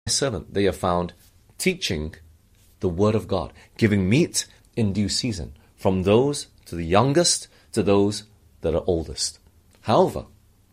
servant. They are found teaching the word of God, giving meat in due season, from those to the youngest to those that are oldest. However,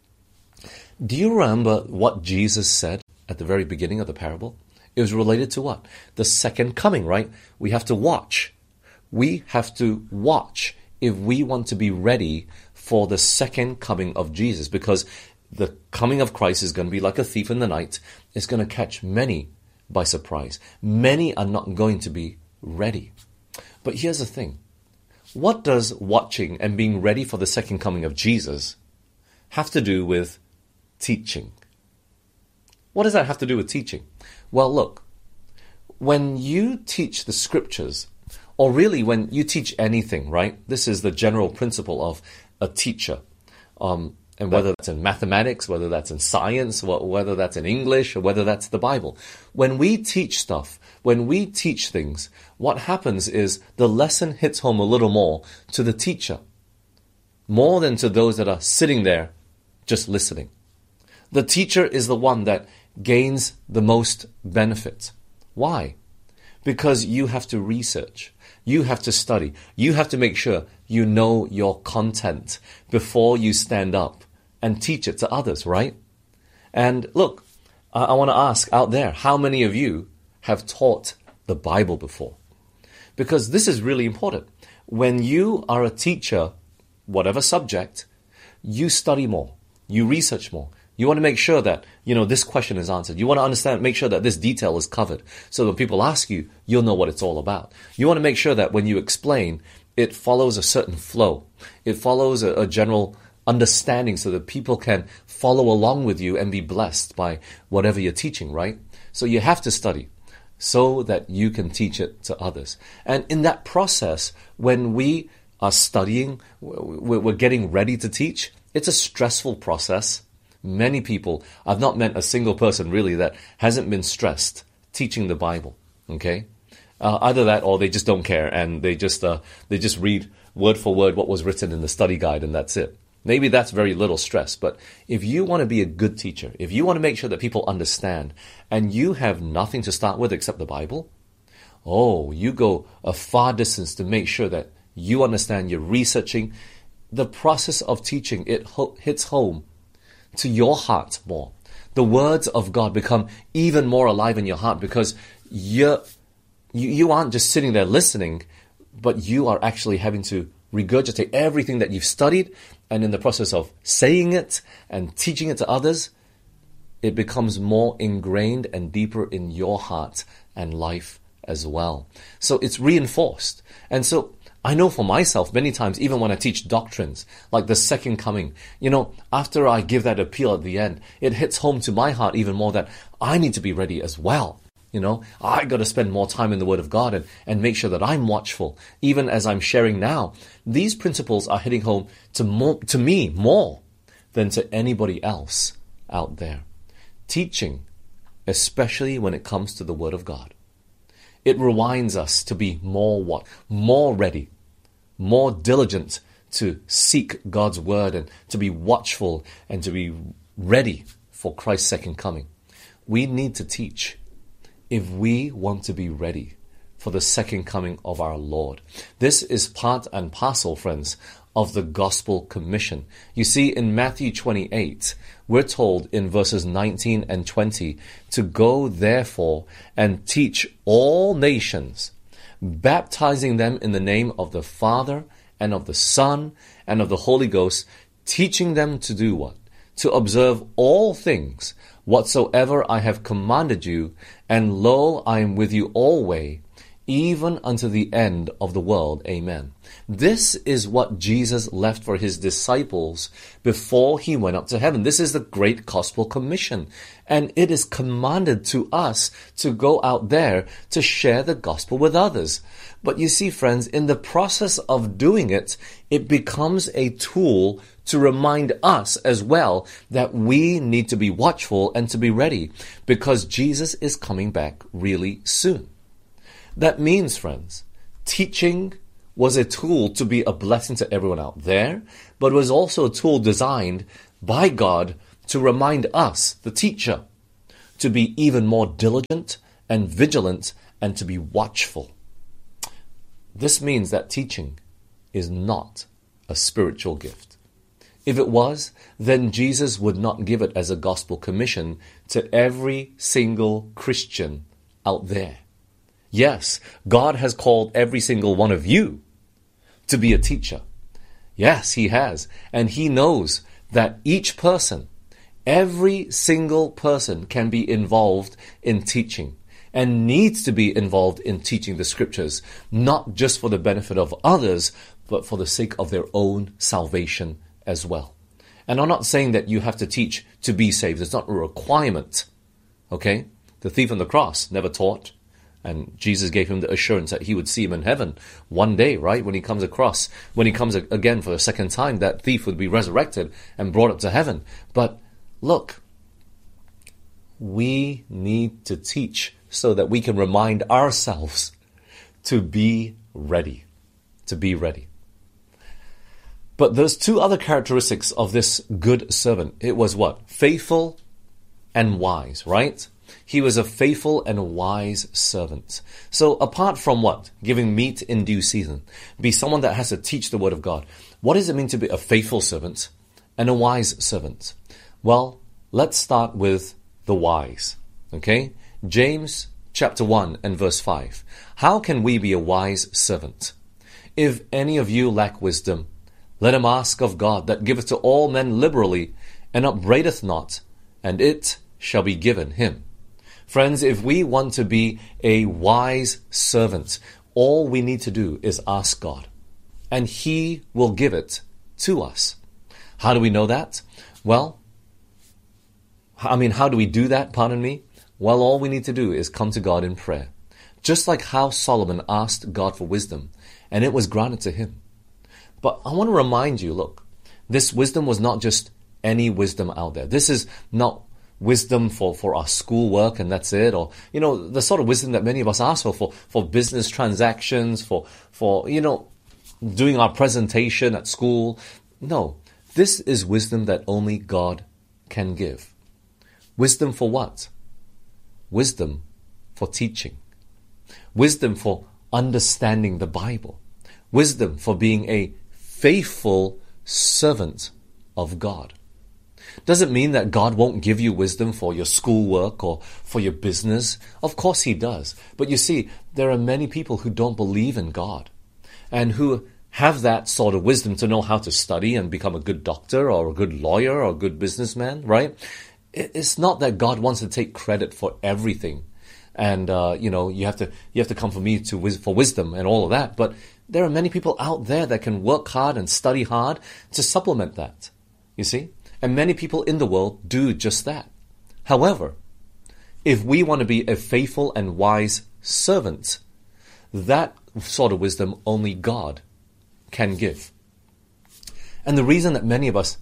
do you remember what Jesus said at the very beginning of the parable? It was related to what? The second coming, right? We have to watch. We have to watch if we want to be ready for the second coming of Jesus, because the coming of Christ is going to be like a thief in the night. It's going to catch many by surprise. Many are not going to be ready. But here's the thing. What does watching and being ready for the second coming of Jesus have to do with teaching? What does that have to do with teaching? Well, look, when you teach the scriptures, or really when you teach anything, right? This is the general principle of a teacher. And whether that's in mathematics, whether that's in science, whether that's in English, or whether that's the Bible. When we teach stuff, when we teach things, what happens is the lesson hits home a little more to the teacher, more than to those that are sitting there just listening. The teacher is the one that gains the most benefit. Why? Because you have to research. You have to study. You have to make sure you know your content before you stand up and teach it to others, right? And look, I want to ask out there, how many of you have taught the Bible before? Because this is really important. When you are a teacher, whatever subject, you study more. You research more. You want to make sure that, this question is answered. You want to understand, make sure that this detail is covered. So when people ask you, you'll know what it's all about. You want to make sure that when you explain, it follows a certain flow. It follows a general understanding so that people can follow along with you and be blessed by whatever you're teaching, right? So you have to study so that you can teach it to others. And in that process, when we are studying, we're getting ready to teach, it's a stressful process. Many people, I've not met a single person really that hasn't been stressed teaching the Bible, okay? Either that or they just don't care and they just read word for word what was written in the study guide and that's it. Maybe that's very little stress, but if you want to be a good teacher, if you want to make sure that people understand and you have nothing to start with except the Bible, you go a far distance to make sure that you understand, you're researching. The process of teaching, it hits home to your heart more. The words of God become even more alive in your heart because you aren't just sitting there listening, but you are actually having to regurgitate everything that you've studied, and in the process of saying it and teaching it to others, it becomes more ingrained and deeper in your heart and life as well. So it's reinforced. And so I know for myself, many times, even when I teach doctrines, like the second coming, after I give that appeal at the end, it hits home to my heart even more that I need to be ready as well. I got to spend more time in the Word of God and make sure that I'm watchful. Even as I'm sharing now, these principles are hitting home to me more than to anybody else out there. Teaching, especially when it comes to the Word of God, it reminds us to be more ready, more diligent to seek God's Word and to be watchful and to be ready for Christ's second coming. We need to teach if we want to be ready for the second coming of our Lord. This is part and parcel, friends, of the gospel commission. You see, in Matthew 28, we're told in verses 19 and 20 to go therefore and teach all nations, baptizing them in the name of the Father and of the Son and of the Holy Ghost, teaching them to do what? To observe all things whatsoever I have commanded you, and lo, I am with you always, even unto the end of the world. Amen. This is what Jesus left for his disciples before he went up to heaven. This is the great gospel commission. And it is commanded to us to go out there to share the gospel with others. But you see, friends, in the process of doing it, it becomes a tool to remind us as well that we need to be watchful and to be ready because Jesus is coming back really soon. That means, friends, teaching was a tool to be a blessing to everyone out there, but was also a tool designed by God to remind us, the teacher, to be even more diligent and vigilant and to be watchful. This means that teaching is not a spiritual gift. If it was, then Jesus would not give it as a gospel commission to every single Christian out there. Yes, God has called every single one of you to be a teacher. Yes, He has. And He knows that each person, every single person can be involved in teaching and needs to be involved in teaching the scriptures, not just for the benefit of others, but for the sake of their own salvation as well. And I'm not saying that you have to teach to be saved. It's not a requirement. Okay? The thief on the cross never taught. And Jesus gave him the assurance that he would see him in heaven one day, right? When he comes again for the second time, that thief would be resurrected and brought up to heaven. But look, we need to teach so that we can remind ourselves to be ready. To be ready. But there's two other characteristics of this good servant. It was what? Faithful and wise, right? He was a faithful and wise servant. So apart from what? Giving meat in due season. Be someone that has to teach the word of God. What does it mean to be a faithful servant and a wise servant? Well, let's start with the wise. Okay? James chapter 1 and verse 5. How can we be a wise servant? If any of you lack wisdom, let him ask of God that giveth to all men liberally and upbraideth not, and it shall be given him. Friends, if we want to be a wise servant, all we need to do is ask God, and He will give it to us. How do we know that? Well, how do we do that, pardon me? Well, all we need to do is come to God in prayer. Just like how Solomon asked God for wisdom, and it was granted to him. But I want to remind you, look, this wisdom was not just any wisdom out there. This is not wisdom for our schoolwork and that's it, or the sort of wisdom that many of us ask for business transactions, for doing our presentation at school. No, this is wisdom that only God can give. Wisdom for what? Wisdom for teaching. Wisdom for understanding the Bible. Wisdom for being a faithful servant of God. Does it mean that God won't give you wisdom for your schoolwork or for your business? Of course He does. But you see, there are many people who don't believe in God and who have that sort of wisdom to know how to study and become a good doctor or a good lawyer or a good businessman, right? It's not that God wants to take credit for everything. And, you have to come for me for wisdom and all of that. But there are many people out there that can work hard and study hard to supplement that. You see? And many people in the world do just that. However, if we want to be a faithful and wise servant, that sort of wisdom only God can give. And the reason that many of us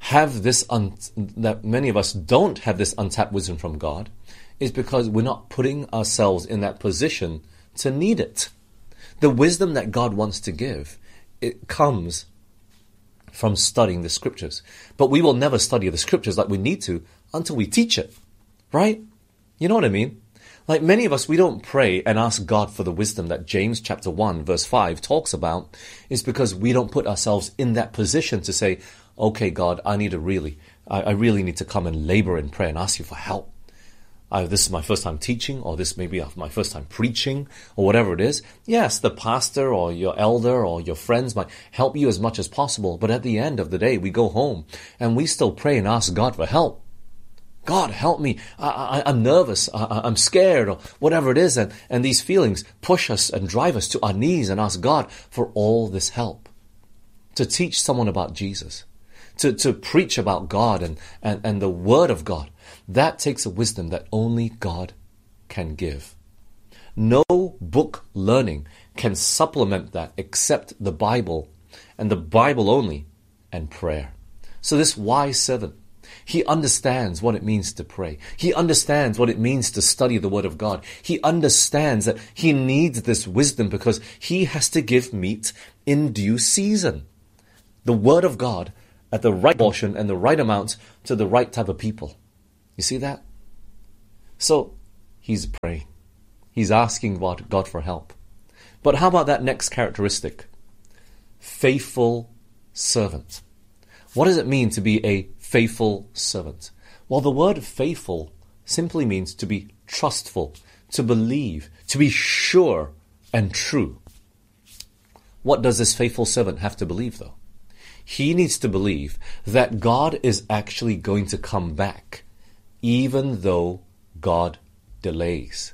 don't have this untapped wisdom from God is because we're not putting ourselves in that position to need it. The wisdom that God wants to give, it comes from studying the scriptures. But we will never study the scriptures like we need to until we teach it. Right? You know what I mean? Like many of us, we don't pray and ask God for the wisdom that James chapter 1 verse 5 talks about, is because we don't put ourselves in that position to say, okay, God, I really need to come and labor in prayer and ask you for help. This is my first time teaching, or this may be my first time preaching, or whatever it is. Yes, the pastor or your elder or your friends might help you as much as possible, but at the end of the day, we go home and we still pray and ask God for help. God, help me. I'm nervous. I'm scared, or whatever it is. And these feelings push us and drive us to our knees and ask God for all this help. To teach someone about Jesus. To preach about God and the Word of God. That takes a wisdom that only God can give. No book learning can supplement that except the Bible, and the Bible only, and prayer. So this wise servant, he understands what it means to pray. He understands what it means to study the Word of God. He understands that he needs this wisdom because he has to give meat in due season. The Word of God at the right portion and the right amount to the right type of people. You see that? So he's praying. He's asking God for help. But how about that next characteristic? Faithful servant. What does it mean to be a faithful servant? Well, the word faithful simply means to be trustful, to believe, to be sure and true. What does this faithful servant have to believe, though? He needs to believe that God is actually going to come back, even though God delays.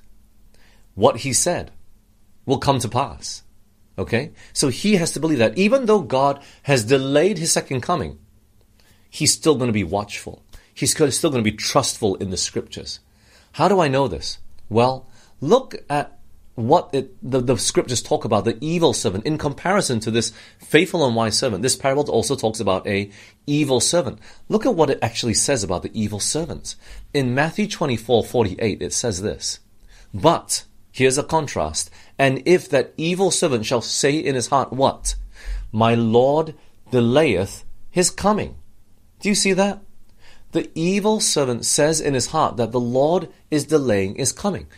What he said will come to pass. Okay? So he has to believe that even though God has delayed his second coming, he's still going to be watchful. He's still going to be trustful in the scriptures. How do I know this? Well, look at what the scriptures talk about the evil servant in comparison to this faithful and wise servant. This parable also talks about a evil servant. Look at what it actually says about the evil servant. In Matthew 24:48, it says this, "But," here's a contrast, "and if that evil servant shall say in his heart," what? "My Lord delayeth his coming." Do you see that? The evil servant says in his heart that the Lord is delaying his coming.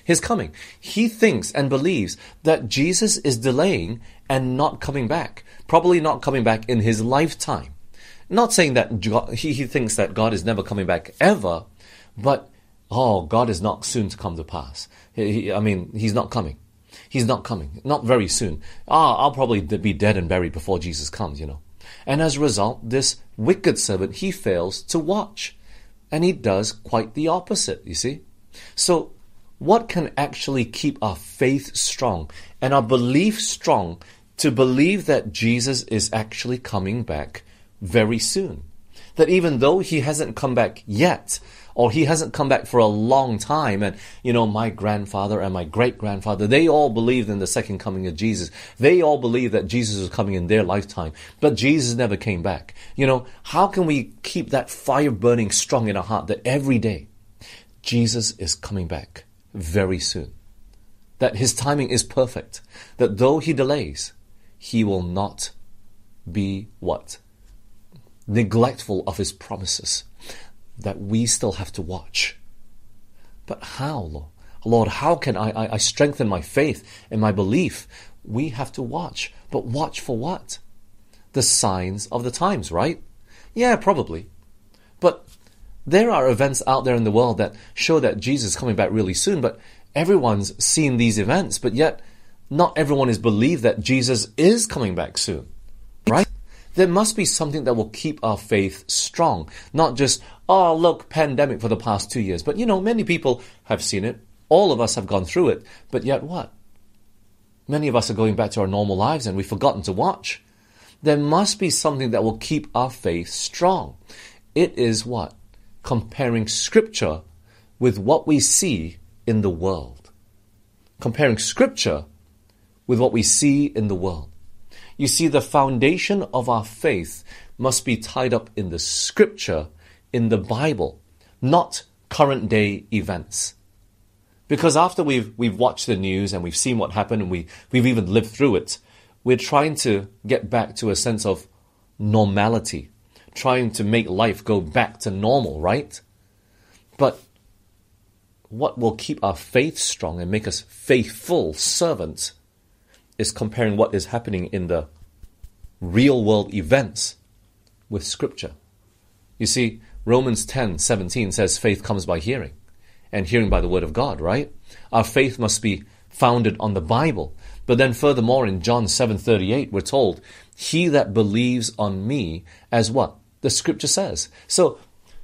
He thinks and believes that Jesus is delaying and not coming back. Probably not coming back in his lifetime. Not saying that he thinks that God is never coming back ever, but, God is not soon to come to pass. He's not coming. He's not coming. Not very soon. I'll probably be dead and buried before Jesus comes, And as a result, this wicked servant, he fails to watch. And he does quite the opposite, you see. So what can actually keep our faith strong and our belief strong to believe that Jesus is actually coming back very soon? That even though he hasn't come back yet, or he hasn't come back for a long time, and my grandfather and my great-grandfather, they all believed in the second coming of Jesus. They all believed that Jesus was coming in their lifetime, but Jesus never came back. How can we keep that fire burning strong in our heart that every day Jesus is coming back very soon? That his timing is perfect. That though he delays, he will not be what? Neglectful of his promises. That we still have to watch. But how, Lord? How can I strengthen my faith and my belief? We have to watch. But watch for what? The signs of the times, right? Yeah, probably. But there are events out there in the world that show that Jesus is coming back really soon, but everyone's seen these events, but yet not everyone has believed that Jesus is coming back soon, right? There must be something that will keep our faith strong. Not just, look, pandemic for the past 2 years. But, many people have seen it. All of us have gone through it. But yet what? Many of us are going back to our normal lives and we've forgotten to watch. There must be something that will keep our faith strong. It is what? Comparing Scripture with what we see in the world. Comparing Scripture with what we see in the world. You see, the foundation of our faith must be tied up in the Scripture, in the Bible, not current day events. Because after we've watched the news and we've seen what happened and we've even lived through it, we're trying to get back to a sense of normality, trying to make life go back to normal, right? But what will keep our faith strong and make us faithful servants is comparing what is happening in the real world events with Scripture. You see, Romans 10:17 says faith comes by hearing, and hearing by the word of God, right? Our faith must be founded on the Bible. But then furthermore in John 7:38 we're told, he that believes on me, as what? The Scripture says. So,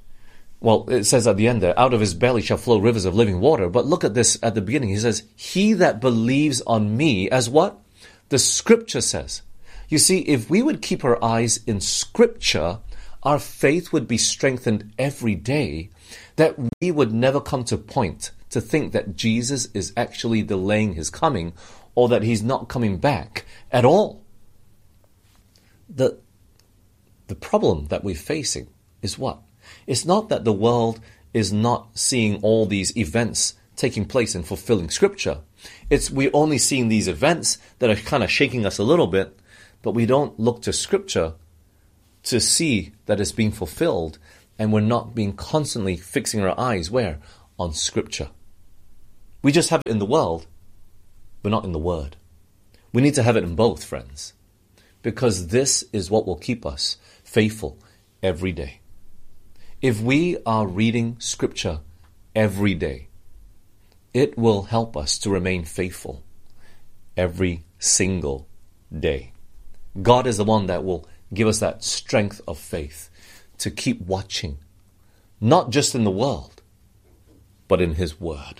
it says at the end there, out of his belly shall flow rivers of living water. But look at this at the beginning. He says, he that believes on me, as what? The Scripture says. You see, if we would keep our eyes in Scripture, our faith would be strengthened every day, that we would never come to a point to think that Jesus is actually delaying his coming or that he's not coming back at all. The problem that we're facing is what? It's not that the world is not seeing all these events taking place and fulfilling Scripture. We're only seeing these events that are kind of shaking us a little bit, but we don't look to Scripture to see that it's being fulfilled, and we're not being constantly fixing our eyes where? On Scripture. We just have it in the world, but not in the Word. We need to have it in both, friends, because this is what will keep us faithful every day. If we are reading Scripture every day, it will help us to remain faithful every single day. God is the one that will give us that strength of faith to keep watching, not just in the world, but in His Word.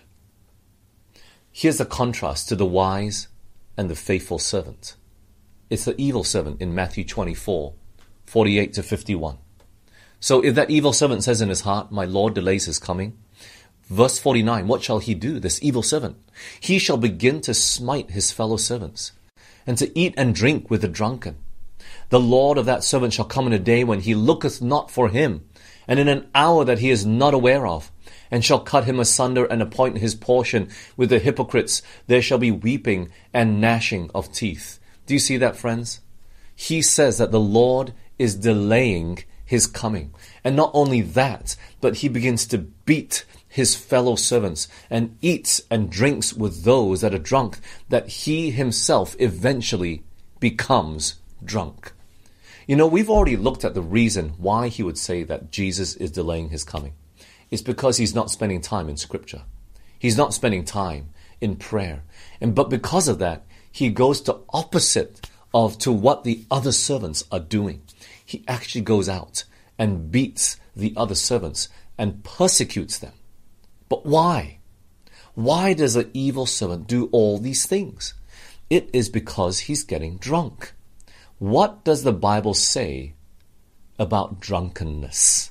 Here's the contrast to the wise and the faithful servant. It's the evil servant in Matthew 24, 48 to 51. So if that evil servant says in his heart, my Lord delays his coming, verse 49, what shall he do, this evil servant? He shall begin to smite his fellow servants, and to eat and drink with the drunken. The Lord of that servant shall come in a day when he looketh not for him, and in an hour that he is not aware of, and shall cut him asunder and appoint his portion with the hypocrites. There shall be weeping and gnashing of teeth. Do you see that, friends? He says that the Lord is delaying His coming. And not only that, but He begins to beat His fellow servants and eats and drinks with those that are drunk, that He Himself eventually becomes drunk. You know, we've already looked at the reason why He would say that Jesus is delaying His coming. It's because He's not spending time in Scripture. He's not spending time in prayer. But because of that, He goes to opposite to what the other servants are doing. He actually goes out and beats the other servants and persecutes them. But why? Why does the evil servant do all these things? It is because he's getting drunk. What does the Bible say about drunkenness?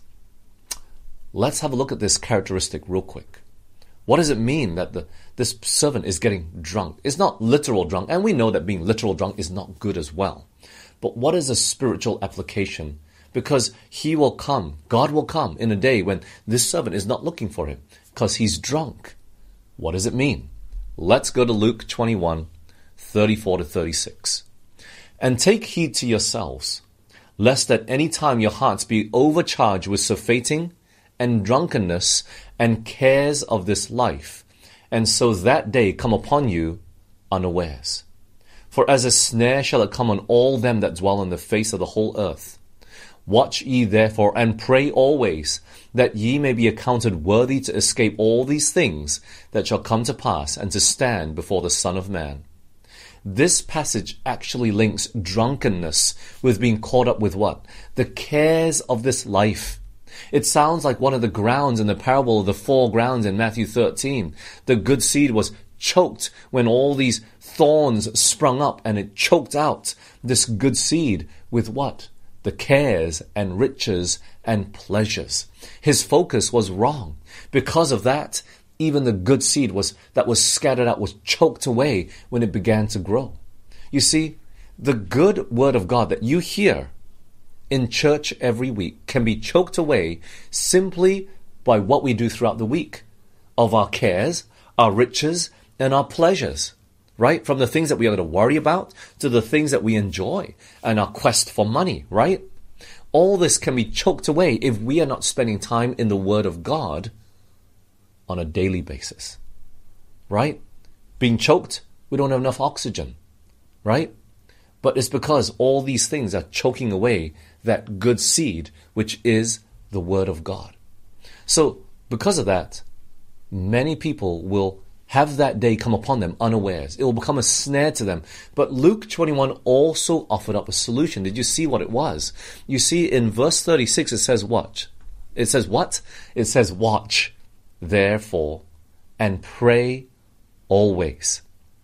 Let's have a look at this characteristic real quick. What does it mean that this servant is getting drunk? It's not literal drunk, and we know that being literal drunk is not good as well. But what is a spiritual application? Because He will come, God will come in a day when this servant is not looking for Him, because he's drunk. What does it mean? Let's go to Luke 21, 34 to 36. And take heed to yourselves, lest at any time your hearts be overcharged with surfeiting and drunkenness and cares of this life, and so that day come upon you unawares. For as a snare shall it come on all them that dwell on the face of the whole earth. Watch ye therefore, and pray always, that ye may be accounted worthy to escape all these things that shall come to pass, and to stand before the Son of Man. This passage actually links drunkenness with being caught up with what? The cares of this life. It sounds like one of the grounds in the parable of the 4 grounds in Matthew 13. The good seed was choked when all these thorns sprung up, and it choked out this good seed with what? The cares and riches and pleasures. His focus was wrong. Because of that, even the good seed that was scattered out was choked away when it began to grow. You see, the good word of God that you hear in church every week can be choked away simply by what we do throughout the week of our cares, our riches, and our pleasures, right? From the things that we are going to worry about to the things that we enjoy and our quest for money, right? All this can be choked away if we are not spending time in the Word of God on a daily basis, right? Being choked, we don't have enough oxygen, right? But it's because all these things are choking away that good seed, which is the Word of God. So, because of that, many people will have that day come upon them unawares. It will become a snare to them. But Luke 21 also offered up a solution. Did you see what it was? You see, in verse 36, it says what? It says what? It says, watch, therefore, and pray always.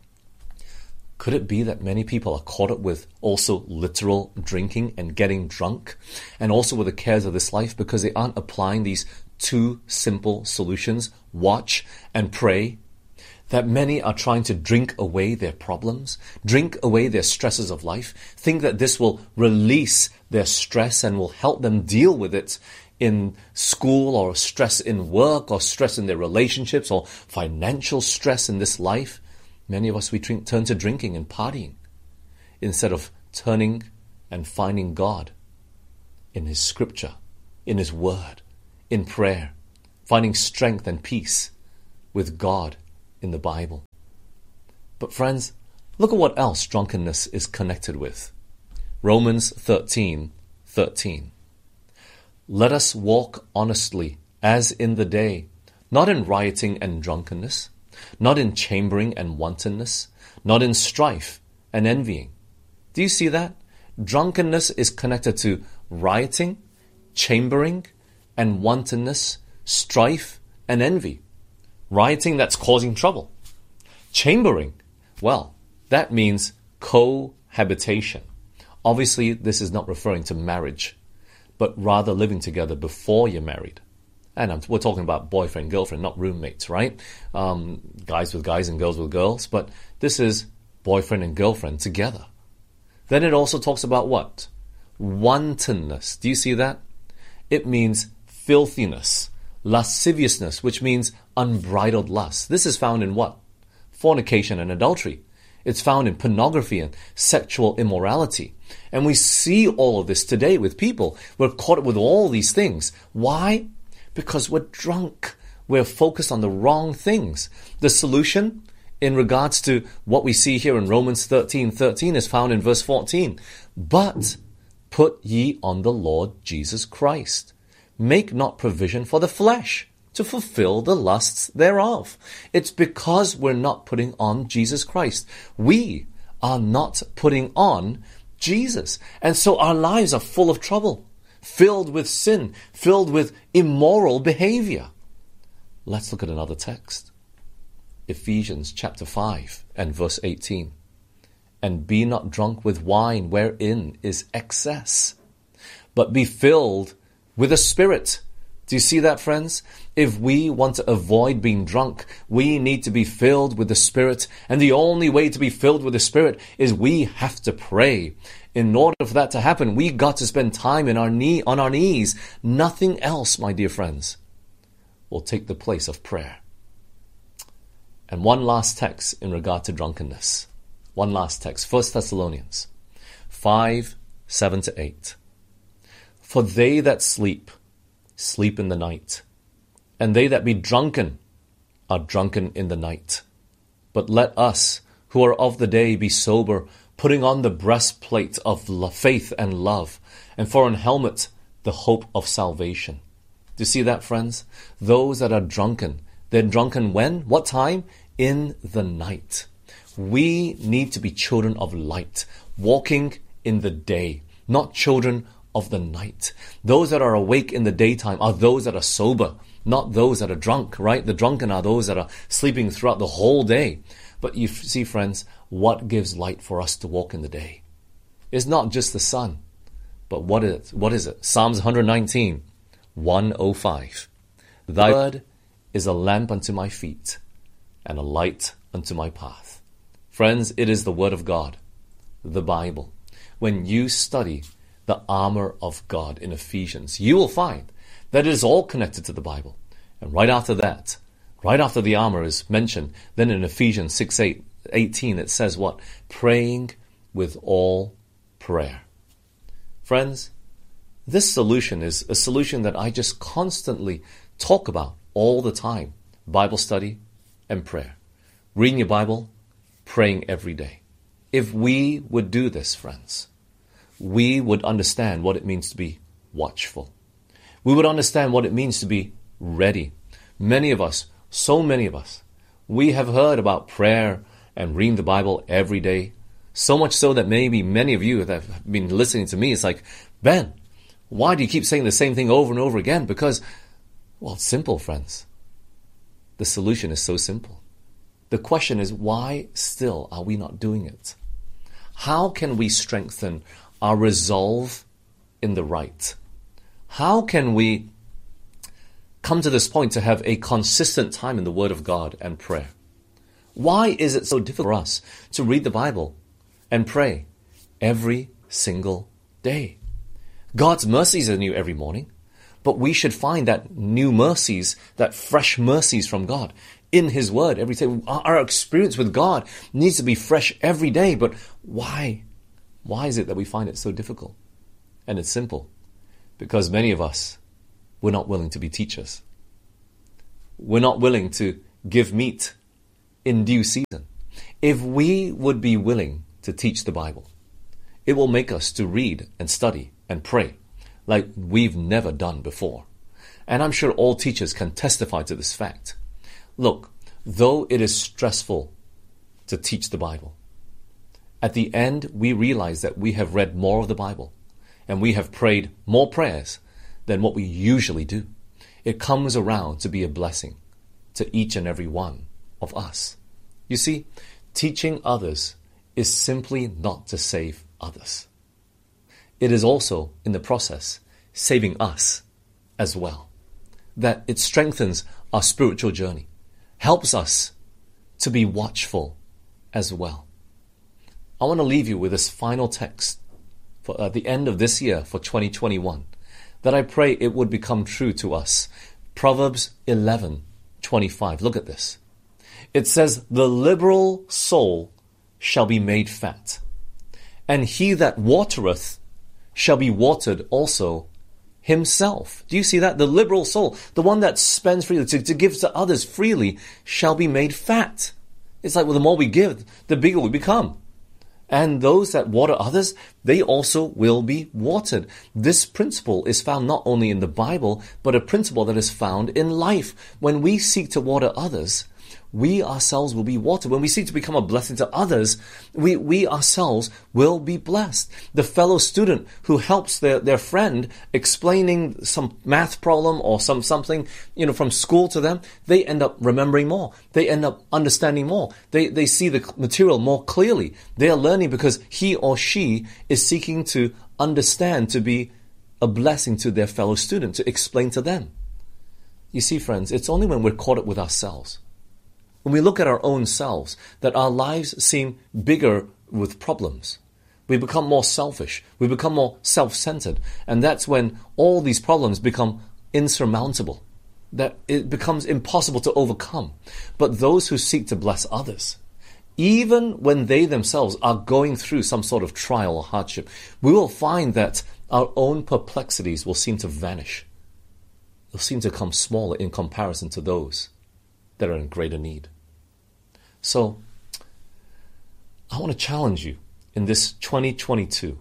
Could it be that many people are caught up with also literal drinking and getting drunk, and also with the cares of this life, because they aren't applying these 2 simple solutions, watch and pray? That many are trying to drink away their problems, drink away their stresses of life, think that this will release their stress and will help them deal with it in school, or stress in work, or stress in their relationships, or financial stress in this life. Many of us, we turn to drinking and partying instead of turning and finding God in His Scripture, in His Word, in prayer, finding strength and peace with God in the Bible. But friends, look at what else drunkenness is connected with. Romans 13:13. Let us walk honestly as in the day, not in rioting and drunkenness, not in chambering and wantonness, not in strife and envying. Do you see that? Drunkenness is connected to rioting, chambering, and wantonness, strife, and envy. Rioting, that's causing trouble. Chambering, well, that means cohabitation. Obviously, this is not referring to marriage, but rather living together before you're married. And we're talking about boyfriend, girlfriend, not roommates, right? Guys with guys and girls with girls. But this is boyfriend and girlfriend together. Then it also talks about what? Wantonness. Do you see that? It means filthiness, lasciviousness, which means unbridled lust. This is found in what? Fornication and adultery. It's found in pornography and sexual immorality. And we see all of this today with people. We're caught up with all these things. Why? Because we're drunk. We're focused on the wrong things. The solution in regards to what we see here in Romans 13:13 is found in verse 14. But put ye on the Lord Jesus Christ. Make not provision for the flesh to fulfill the lusts thereof. It's because we're not putting on Jesus Christ. We are not putting on Jesus. And so our lives are full of trouble, filled with sin, filled with immoral behavior. Let's look at another text. Ephesians chapter 5 and verse 18. And be not drunk with wine wherein is excess, but be filled with the Spirit. Do you see that, friends? If we want to avoid being drunk, we need to be filled with the Spirit. And the only way to be filled with the Spirit is we have to pray. In order for that to happen, we got to spend time on our knees. Nothing else, my dear friends, will take the place of prayer. And one last text in regard to drunkenness. One last text, 1 Thessalonians 5:7-8. For they that sleep, sleep in the night, and they that be drunken are drunken in the night. But let us, who are of the day, be sober, putting on the breastplate of faith and love, and for an helmet, the hope of salvation. Do you see that, friends? Those that are drunken, they're drunken when? What time? In the night. We need to be children of light, walking in the day, not children of the night. Those that are awake in the daytime are those that are sober, not those that are drunk, right? The drunken are those that are sleeping throughout the whole day. But you see, friends, what gives light for us to walk in the day? It's not just the sun, but what is it? Psalms 119, 105. Thy word is a lamp unto my feet and a light unto my path. Friends, it is the Word of God, the Bible. When you study the armor of God in Ephesians, you will find that it is all connected to the Bible. And right after that, right after the armor is mentioned, then in Ephesians 6:18 it says what? Praying with all prayer. Friends, this solution is a solution that I just constantly talk about all the time. Bible study and prayer. Reading your Bible, praying every day. If we would do this, friends, we would understand what it means to be watchful. We would understand what it means to be ready. Many of us, so many of us, we have heard about prayer and reading the Bible every day. So much so that maybe many of you that have been listening to me, it's like, Ben, why do you keep saying the same thing over and over again? Because, well, it's simple, friends. The solution is so simple. The question is, why still are we not doing it? How can we strengthen our resolve in the right? How can we come to this point to have a consistent time in the Word of God and prayer? Why is it so difficult for us to read the Bible and pray every single day? God's mercies are new every morning, but we should find that new mercies, that fresh mercies from God in His Word every day. Our experience with God needs to be fresh every day, but why? Why is it that we find it so difficult? And it's simple. Because many of us, we're not willing to be teachers. We're not willing to give meat in due season. If we would be willing to teach the Bible, it will make us to read and study and pray like we've never done before. And I'm sure all teachers can testify to this fact. Look, though it is stressful to teach the Bible, at the end we realize that we have read more of the Bible and we have prayed more prayers than what we usually do. It comes around to be a blessing to each and every one of us. You see, teaching others is simply not to save others. It is also, in the process, saving us as well. That it strengthens our spiritual journey, helps us to be watchful as well. I want to leave you with this final text for at the end of this year for 2021, that I pray it would become true to us. Proverbs 11:25. Look at this. It says, "The liberal soul shall be made fat, and he that watereth shall be watered also himself." Do you see that? The liberal soul, the one that spends freely, to give to others freely, shall be made fat. It's like, well, the more we give, the bigger we become. And those that water others, they also will be watered. This principle is found not only in the Bible, but a principle that is found in life. When we seek to water others, we ourselves will be watered. When we seek to become a blessing to others, we ourselves will be blessed. The fellow student who helps their friend explaining some math problem or something, from school to them, they end up remembering more. They end up understanding more. They see the material more clearly. They are learning because he or she is seeking to understand, to be a blessing to their fellow student, to explain to them. You see, friends, it's only when we're caught up with ourselves, when we look at our own selves, that our lives seem bigger with problems. We become more selfish. We become more self-centered. And that's when all these problems become insurmountable, that it becomes impossible to overcome. But those who seek to bless others, even when they themselves are going through some sort of trial or hardship, we will find that our own perplexities will seem to vanish. They'll seem to come smaller in comparison to those that are in greater need. So, I want to challenge you in this 2022,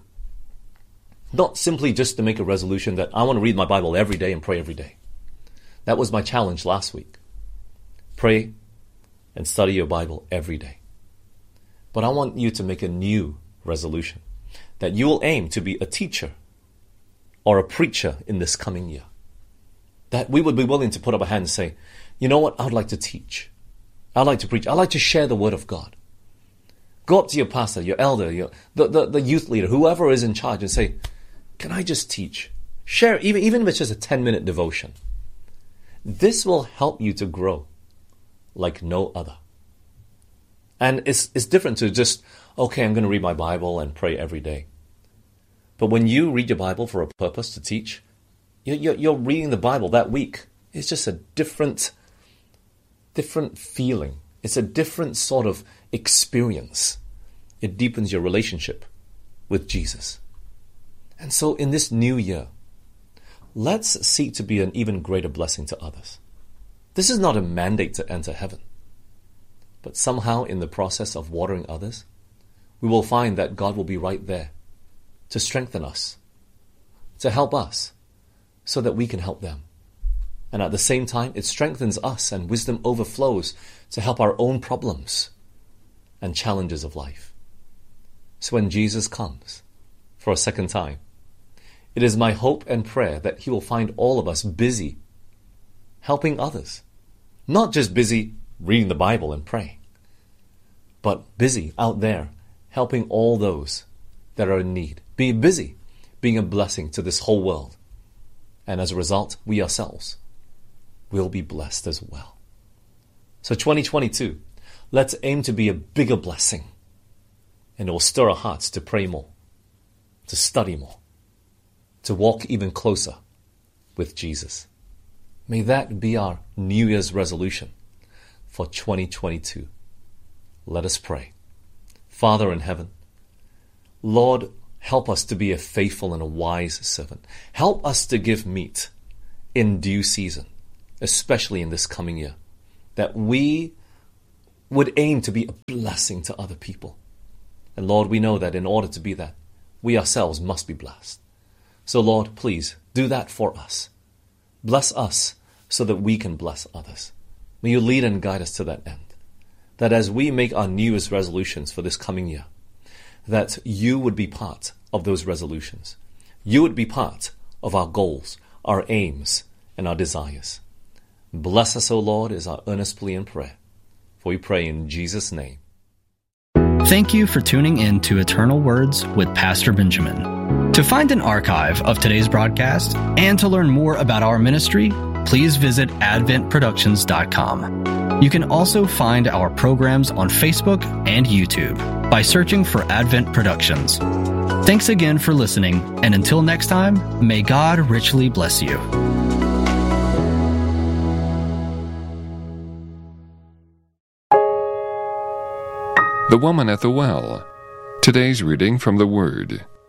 not simply just to make a resolution that I want to read my Bible every day and pray every day. That was my challenge last week. Pray and study your Bible every day. But I want you to make a new resolution, that you will aim to be a teacher or a preacher in this coming year. That we would be willing to put up a hand and say, you know what, I'd like to teach. I'd like to preach. I'd like to share the word of God. Go up to your pastor, your elder, the youth leader, whoever is in charge, and say, can I just teach? Share, even if it's just a 10-minute devotion. This will help you to grow like no other. And it's different to just, okay, I'm going to read my Bible and pray every day. But when you read your Bible for a purpose to teach, you're reading the Bible that week. It's just a different feeling. It's a different sort of experience. It deepens your relationship with Jesus. And so in this new year, let's seek to be an even greater blessing to others. This is not a mandate to enter heaven. But somehow in the process of watering others, we will find that God will be right there to strengthen us, to help us, so that we can help them. And at the same time, it strengthens us and wisdom overflows to help our own problems and challenges of life. So when Jesus comes for a second time, it is my hope and prayer that he will find all of us busy helping others. Not just busy reading the Bible and praying, but busy out there helping all those that are in need. Be busy being a blessing to this whole world. And as a result, we ourselves will be blessed as well. So 2022, let's aim to be a bigger blessing. And it will stir our hearts to pray more, to study more, to walk even closer with Jesus. May that be our New Year's resolution for 2022. Let us pray. Father in heaven, Lord, help us to be a faithful and a wise servant. Help us to give meat in due season, especially in this coming year, that we would aim to be a blessing to other people. And Lord, we know that in order to be that, we ourselves must be blessed. So Lord, please do that for us. Bless us so that we can bless others. May you lead and guide us to that end. That as we make our New Year's resolutions for this coming year, that you would be part of those resolutions. You would be part of our goals, our aims, and our desires. Bless us, O Lord, is our earnest plea and prayer. For we pray in Jesus' name. Thank you for tuning in to Eternal Words with Pastor Benjamin. To find an archive of today's broadcast and to learn more about our ministry, please visit adventproductions.com. You can also find our programs on Facebook and YouTube by searching for Advent Productions. Thanks again for listening, and until next time, may God richly bless you. The Woman at the Well. Today's reading from the Word.